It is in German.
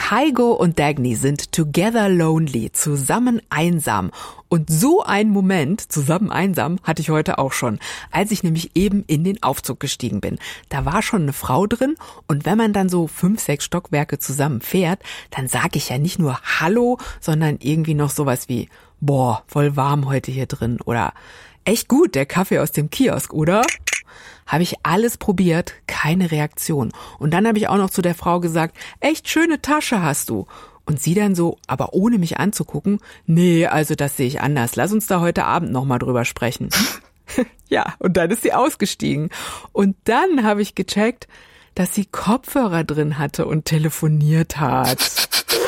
Kygo und Dagny sind together lonely, zusammen einsam. Und so einen Moment, zusammen einsam, hatte ich heute auch schon, als ich nämlich eben in den Aufzug gestiegen bin. Da war schon eine Frau drin und wenn man dann so 5, 6 Stockwerke zusammen fährt, dann sage ich ja nicht nur Hallo, sondern irgendwie noch sowas wie, boah, voll warm heute hier drin oder echt gut, der Kaffee aus dem Kiosk, oder? Habe ich alles probiert, keine Reaktion. Und dann habe ich auch noch zu der Frau gesagt, echt schöne Tasche hast du. Und sie dann so, aber ohne mich anzugucken, nee, also das sehe ich anders. Lass uns da heute Abend nochmal drüber sprechen. Ja, und dann ist sie ausgestiegen. Und dann habe ich gecheckt, dass sie Kopfhörer drin hatte und telefoniert hat.